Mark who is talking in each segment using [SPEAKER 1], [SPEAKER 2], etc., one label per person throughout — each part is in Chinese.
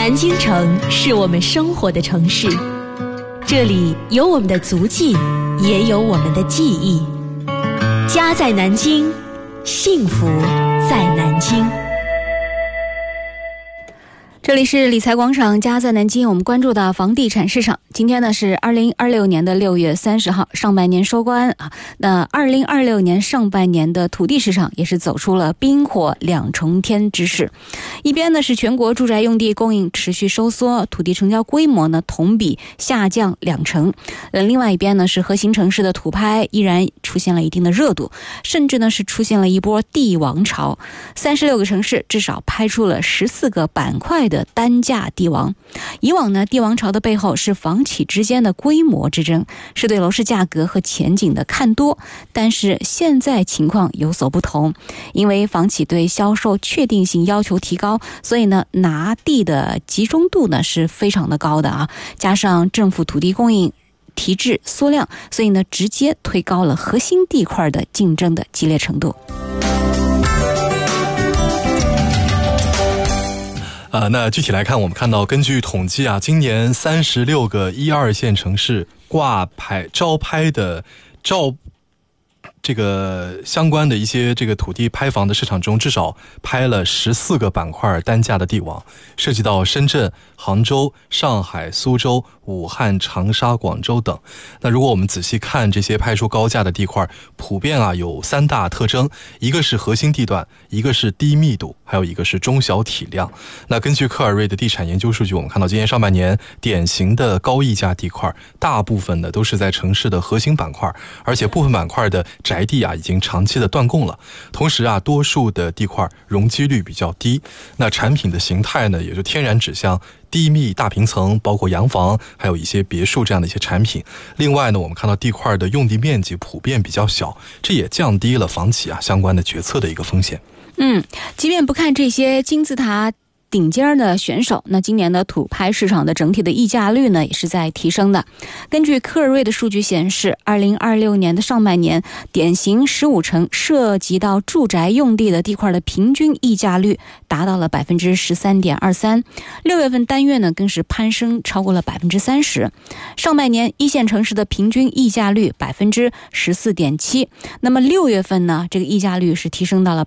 [SPEAKER 1] 南京城是我们生活的城市，这里有我们的足迹，也有我们的记忆。家在南京，幸福在南京。
[SPEAKER 2] 这里是理财广场，家在南京，我们关注到房地产市场。今天呢是2026年的6月30号，上半年收官啊。那2026年上半年的土地市场也是走出了冰火两重天之势。一边呢是全国住宅用地供应持续收缩，土地成交规模呢同比下降20%。另外一边呢是核心城市的土拍依然出现了一定的热度，甚至呢是出现了一波地王潮。36个城市至少拍出了14个板块的单价地王。以往呢，地王潮的背后是房企之间的规模之争，是对楼市价格和前景的看多。但是现在情况有所不同，因为房企对销售确定性要求提高，所以呢，拿地的集中度呢是非常的高的啊。加上政府土地供应提质缩量，所以呢，直接推高了核心地块的竞争的激烈程度。
[SPEAKER 3] 那具体来看，我们看到根据统计啊，今年36个1、2线城市招拍的这个相关的一些这个土地拍房的市场中，至少拍了14个板块单价的地王，涉及到深圳、杭州、上海、苏州、武汉、长沙、广州等。那如果我们仔细看这些拍出高价的地块，普遍有3大特征，一个是核心地段，一个是低密度，还有一个是中小体量。那根据科尔瑞的地产研究数据，我们看到今年上半年典型的高溢价地块，大部分的都是在城市的核心板块，而且部分板块的宅地已经长期的断供了。同时多数的地块容积率比较低，那产品的形态呢，也就天然指向低密大平层，包括洋房，还有一些别墅这样的一些产品。另外呢，我们看到地块的用地面积普遍比较小，这也降低了房企相关的决策的一个风险。
[SPEAKER 2] 即便不看这些金字塔顶尖的选手，那今年的土拍市场的整体的溢价率呢也是在提升的。根据科尔瑞的数据显示，2026年的上半年，典型15城涉及到住宅用地的地块的平均溢价率达到了 13.23%， 6月份单月呢更是攀升超过了 30%。 上半年一线城市的平均溢价率 14.7%， 那么6月份呢这个溢价率是提升到了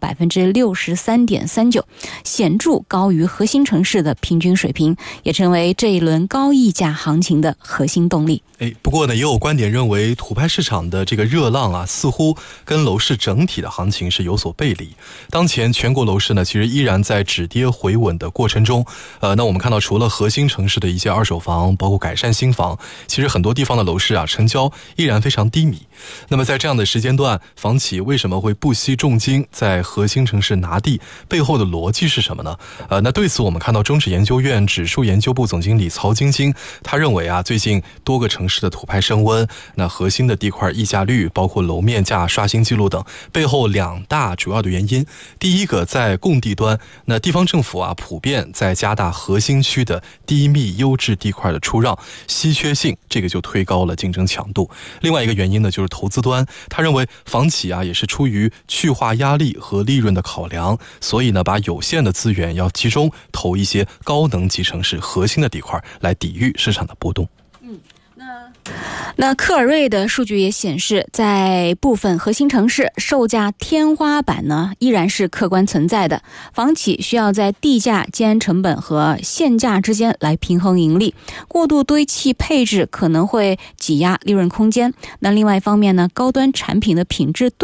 [SPEAKER 2] 63.39%， 显著高于核心城市的平均水平，也成为这一轮高溢价行情的核心动力。
[SPEAKER 3] 不过呢，也有观点认为土拍市场的这个热浪似乎跟楼市整体的行情是有所背离。当前全国楼市呢，其实依然在止跌回稳的过程中。那我们看到，除了核心城市的一些二手房，包括改善新房，其实很多地方的楼市成交依然非常低迷。那么在这样的时间段，房企为什么会不惜重金在核心城市拿地？背后的逻辑是什么呢？那对此我们看到中指研究院指数研究部总经理曹晶晶，他认为最近多个城市的土拍升温，那核心的地块溢价率，包括楼面价刷新记录等，背后2大主要的原因。第一个，在供地端，那地方政府普遍在加大核心区的低密优质地块的出让，稀缺性这个就推高了竞争强度。另外一个原因呢，就是投资端，他认为房企也是出于去化压力和利润的考量，所以呢把有限的资源要集中投一些高能级城市核心的地块，来抵御市场的波动。
[SPEAKER 2] 那科尔瑞的数据也显示，在部分核心城市，售价天花板呢依然是客观存在的。房企需要在地价、建安成本和现价之间来平衡盈利，过度堆砌配置可能会挤压利润空间。那另外一方面呢，高端产品的品质